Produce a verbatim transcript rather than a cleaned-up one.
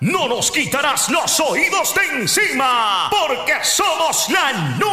No nos quitarás los oídos de encima, porque somos la nube.